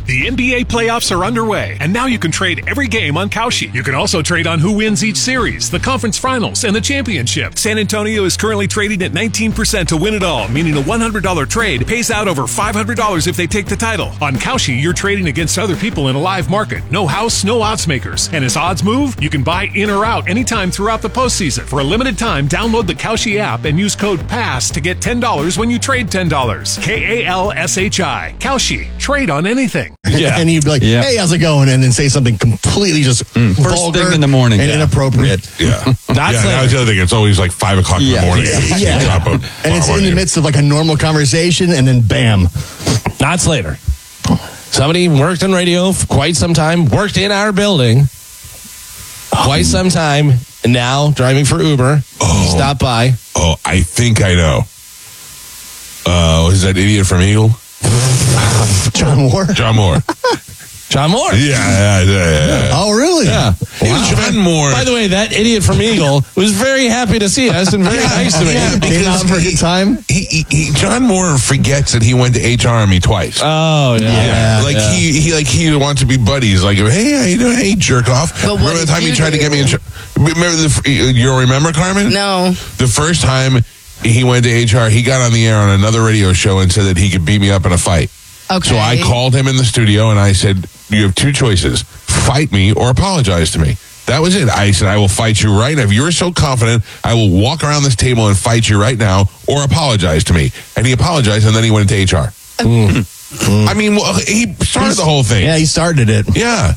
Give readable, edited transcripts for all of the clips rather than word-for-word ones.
The NBA playoffs are underway, and now you can trade every game on Kalshi. You can also trade on who wins each series, the conference finals, and the championship. San Antonio is currently trading at 19% to win it all, meaning a $100 trade pays out over $500 if they take the title. On Kalshi, you're trading against other people in a live market. No house, no odds makers. And as odds move, you can buy in or out anytime throughout the postseason. For a limited time, download the Kalshi app and use code PASS to get $10 when you trade $10. KALSHI. Kalshi. Trade on anything. Yeah. And he'd be like, hey, how's it going? And then say something completely just First thing in the morning. and inappropriate. Yeah. That's That was the other thing. It's always like 5 o'clock in the morning. Yeah. Drop a And it's bomb in on the you. midst of like a normal conversation, and then bam. Not Slater. Somebody worked in radio for quite some time, worked in our building quite some time, and now driving for Uber. Stop by. Oh, I think I know. Is that idiot from Eagle? John Moore. John Moore. John Moore. Yeah. Oh, really? Yeah. John Moore. By the way, that idiot from Eagle was very happy to see us and very nice to me. Came out for a good time. John Moore forgets that he went to HR me twice. Oh, yeah. He wants to be buddies. Like, hey, how you doing? Hey, jerk off. But what Remember the did time he you tried to get me in? do? Remember you remember, Carmen? No. The first time he went to HR, he got on the air on another radio show and said that he could beat me up in a fight. Okay. So I called him in the studio and I said, you have two choices: fight me or apologize to me. That was it. I said, I will fight you right now. If you're so confident, I will walk around this table and fight you right now or apologize to me. And he apologized, and then he went into HR. I mean, well, he started the whole thing. Yeah, he started it. Yeah.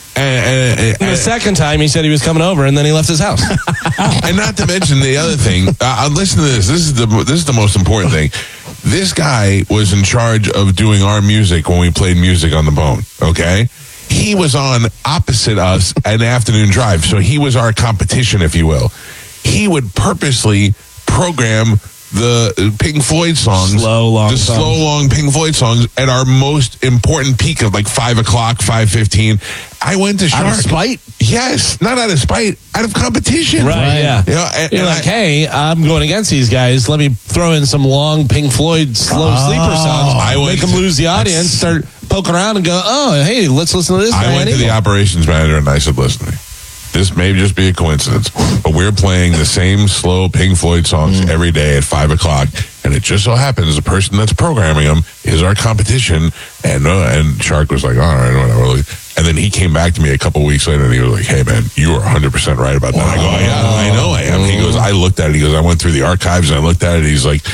And the second time, he said he was coming over, and then he left his house. And not to mention the other thing. Listen to this. This is the most important thing. This guy was in charge of doing our music when we played music on the Bone. Okay, he was on opposite us an afternoon drive, so he was our competition, if you will. He would purposely program the Pink Floyd songs, slow, long Pink Floyd songs at our most important peak of like 5 o'clock, 5:15. I went to Shark. Out of spite? Yes, not out of spite, out of competition. Right, yeah. You know, You're like, hey, I'm going against these guys. Let me throw in some long Pink Floyd slow sleeper songs. I went Make them to- lose the audience, start poking around and go, oh, hey, let's listen to this guy. I went to the operations manager and I said, listen, this may just be a coincidence, but we're playing the same slow Pink Floyd songs every day at 5 o'clock. And it just so happens the person that's programming them is our competition. And Shark was like, all right, whatever. And then he came back to me a couple weeks later and he was like, hey, man, you are 100% right about that. I go, yeah, I know I am. He goes, I looked at it. He goes, I went through the archives and I looked at it. He's like,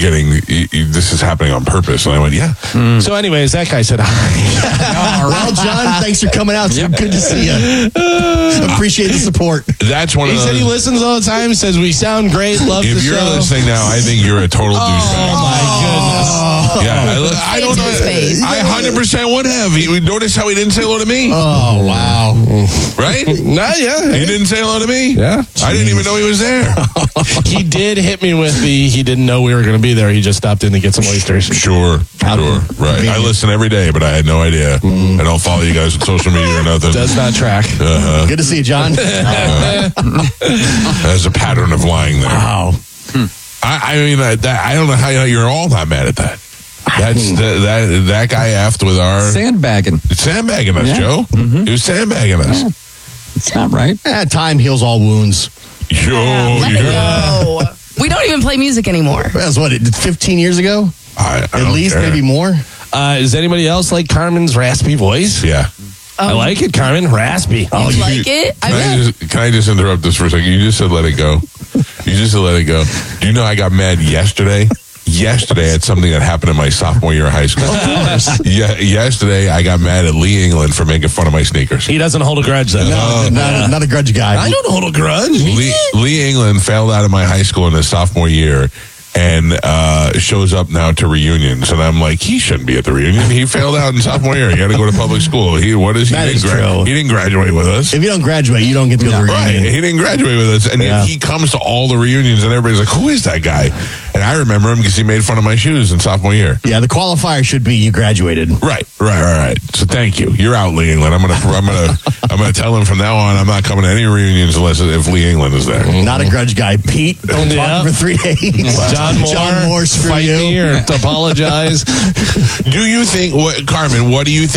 this is happening on purpose. And I went, yeah. So anyways, that guy said, Well, John, thanks for coming out. It's good to see you. Appreciate the support. That's one he of said those. he listens all the time, says we sound great, love the If you're show. listening now, I think you're a total douchebag. Oh, my goodness. Yeah, I don't know. His face. I 100% would have. You notice how he didn't say hello to me? Oh, wow. Right? Yeah. He didn't say hello to me? Yeah. I didn't even know he was there. He did hit me with he didn't know we were going to be there. He just stopped in to get some oysters. Sure. Right. I listen every day, but I had no idea. I don't follow you guys on social media or nothing. Does not track. Good to see you, John. There's a pattern of lying there. Wow. I mean, I don't know how you're all not mad at that. That's that guy effed with our Sandbagging. sandbagging us, Joe. He was sandbagging us. It's not right. Time heals all wounds. Let it go. We don't even play music anymore. That was what, 15 years ago? I At don't least, care. maybe more? Does anybody else like Carmen's raspy voice? Yeah. I like it, Carmen. Raspy. You like it? Can I just interrupt this for a second? You just said let it go. You just said let it go. Do you know I got mad yesterday? Yesterday at something that happened in my sophomore year of high school. Of course. Yeah, yesterday I got mad at Lee England for making fun of my sneakers. He doesn't hold a grudge, then. Not a grudge guy. I don't hold a grudge. Lee England failed out of my high school in his sophomore year and shows up now to reunions. And I'm like, he shouldn't be at the reunion. He failed out in sophomore year. He had to go to public school. He didn't graduate with us. If you don't graduate, you don't get to go to the Right. reunion. He didn't graduate with us. And yet he comes to all the reunions and everybody's like, who is that guy? And I remember him because he made fun of my shoes in sophomore year. Yeah, the qualifier should be you graduated. Right. So thank you. You're out, Lee England. I'm gonna tell him from now on I'm not coming to any reunions unless if Lee England is there. Not a grudge guy. Pete, don't talk for 3 days. John Moore, screw fight you. me or apologize. Do you think, Carmen, what do you think?